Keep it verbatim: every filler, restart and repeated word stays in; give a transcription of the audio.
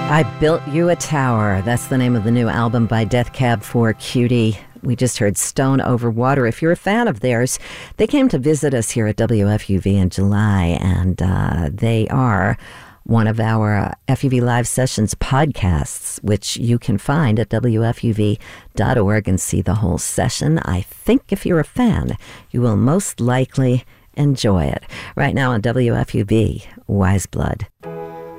I Built You a Tower. That's the name of the new album by Death Cab for Cutie. We just heard Stone Over Water. If you're a fan of theirs, they came to visit us here at W F U V in July, and uh, they are one of our uh, F U V Live Sessions podcasts, which you can find at W F U V dot org and see the whole session. I think if you're a fan, you will most likely enjoy it. Right now on W F U V, Wise Blood.